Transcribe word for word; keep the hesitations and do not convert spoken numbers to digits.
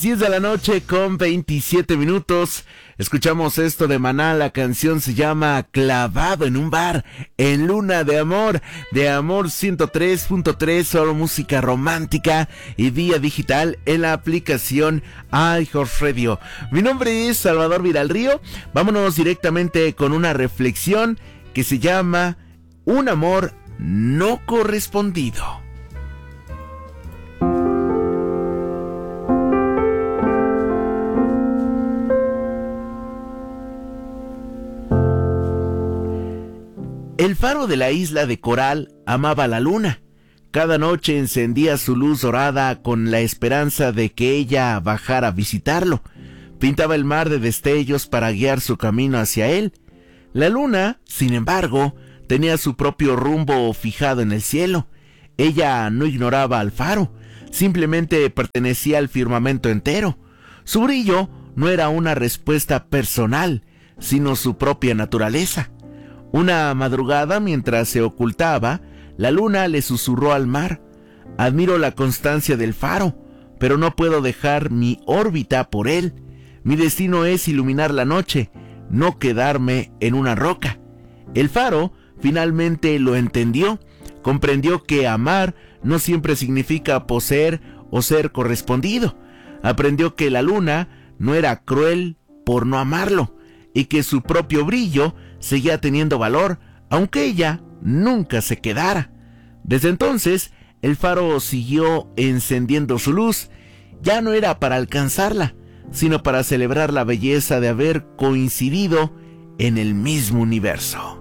diez de la noche con veintisiete minutos. Escuchamos esto de Maná. La canción se llama Clavado en un bar, en Luna de Amor, de Amor ciento tres punto tres, solo música romántica y vía digital en la aplicación iHeartRadio. Mi nombre es Salvador Vidalrío. Vámonos directamente con una reflexión que se llama Un amor no correspondido. El faro de la isla de Coral amaba la luna. Cada noche encendía su luz dorada con la esperanza de que ella bajara a visitarlo. Pintaba el mar de destellos para guiar su camino hacia él. La luna, sin embargo, tenía su propio rumbo fijado en el cielo. Ella no ignoraba al faro, simplemente pertenecía al firmamento entero. Su brillo no era una respuesta personal, sino su propia naturaleza. Una madrugada, mientras se ocultaba, la luna le susurró al mar: admiro la constancia del faro, pero no puedo dejar mi órbita por él. Mi destino es iluminar la noche, no quedarme en una roca. El faro finalmente lo entendió, comprendió que amar no siempre significa poseer o ser correspondido. Aprendió que la luna no era cruel por no amarlo, y que su propio brillo seguía teniendo valor, aunque ella nunca se quedara. Desde entonces, el faro siguió encendiendo su luz. Ya no era para alcanzarla, sino para celebrar la belleza de haber coincidido en el mismo universo.